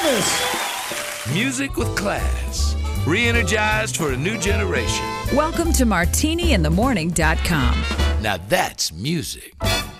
Elvis. Music with class. Re-energized for a new generation. Welcome to MartiniInTheMorning.com. Now that's music.